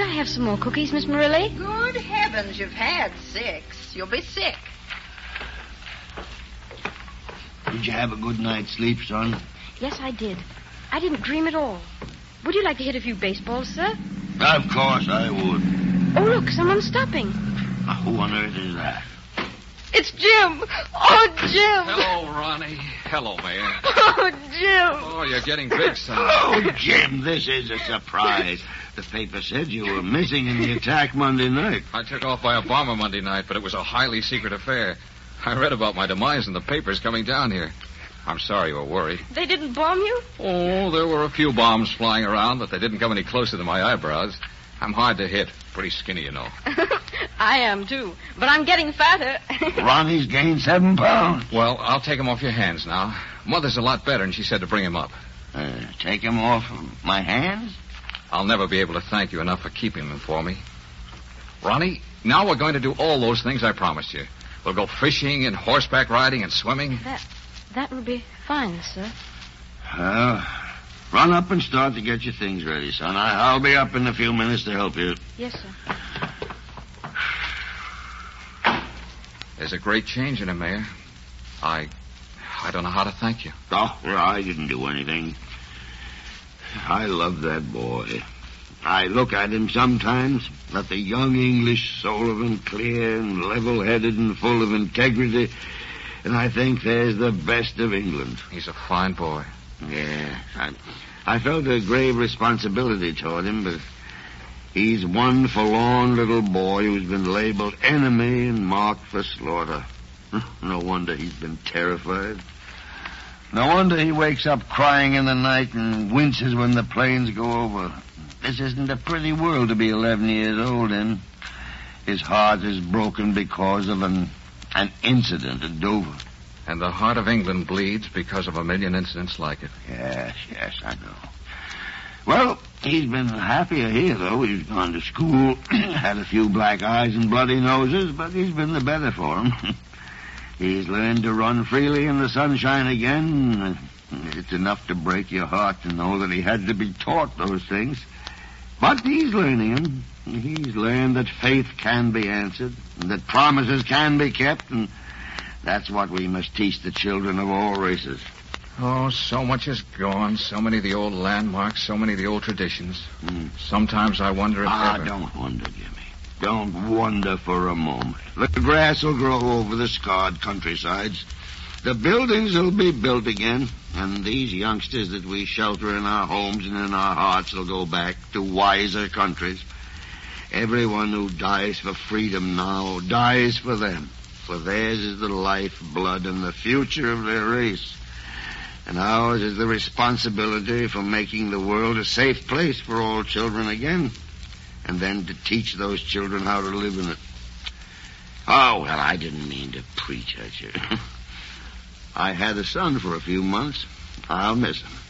I have some more cookies, Miss Morelli? Good heavens, you've had 6. You'll be sick. Did you have a good night's sleep, son? Yes, I did. I didn't dream at all. Would you like to hit a few baseballs, sir? Of course I would. Oh, look, someone's stopping. Now, who on earth is that? It's Jim. Oh, Jim. Hello, Ronnie. Hello, Mayor. Oh, Jim. Oh, you're getting big, son. Oh, Jim, this is a surprise. The paper said you were missing in the attack Monday night. I took off by a bomber Monday night, but it was a highly secret affair. I read about my demise in the papers coming down here. I'm sorry you were worried. They didn't bomb you? Oh, there were a few bombs flying around, but they didn't come any closer than my eyebrows. I'm hard to hit. Pretty skinny, you know. I am, too. But I'm getting fatter. Ronnie's gained 7 pounds. Well, I'll take him off your hands now. Mother's a lot better, and she said to bring him up. Take him off my hands? I'll never be able to thank you enough for keeping them for me. Ronnie, now we're going to do all those things I promised you. We'll go fishing and horseback riding and swimming. That would be fine, sir. Run up and start to get your things ready, son. I'll be up in a few minutes to help you. Yes, sir. There's a great change in him, Mayor. I don't know how to thank you. Oh, well, I didn't do anything. I love that boy. I look at him sometimes, at the young English soul of him, clear and level-headed and full of integrity, and I think there's the best of England. He's a fine boy. Yeah, I felt a grave responsibility toward him, but he's one forlorn little boy who's been labeled enemy and marked for slaughter. No wonder he's been terrified. No wonder he wakes up crying in the night and winces when the planes go over. This isn't a pretty world to be 11 years old in. His heart is broken because of an incident at Dover. And the heart of England bleeds because of a million incidents like it. Yes, I know. Well, he's been happier here, though. He's gone to school, had a few black eyes and bloody noses, but he's been the better for him. He's learned to run freely in the sunshine again. It's enough to break your heart to know that he had to be taught those things. But he's learning them. He's learned that faith can be answered, and that promises can be kept, and that's what we must teach the children of all races. Oh, so much is gone. So many of the old landmarks, so many of the old traditions. Sometimes I wonder if ever... Don't wonder, Jimmy. Don't wonder for a moment. The grass will grow over the scarred countrysides. The buildings will be built again, and these youngsters that we shelter in our homes and in our hearts will go back to wiser countries. Everyone who dies for freedom now dies for them, for theirs is the life, blood, and the future of their race. And ours is the responsibility for making the world a safe place for all children again, and then to teach those children how to live in it. Oh, well, I didn't mean to preach at you. I had a son for a few months. I'll miss him.